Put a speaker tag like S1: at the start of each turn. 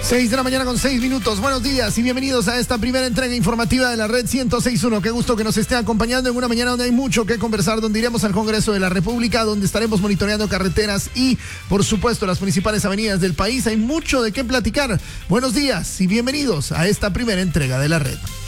S1: 6 de la mañana con 6 minutos. Buenos días y bienvenidos a esta primera entrega informativa de la Red 106.1. Qué gusto que nos esté acompañando en una mañana donde hay mucho que conversar, donde iremos al Congreso de la República, donde estaremos monitoreando carreteras y, por supuesto, las principales avenidas del país. Hay mucho de qué platicar. Buenos días y bienvenidos a esta primera entrega de la Red.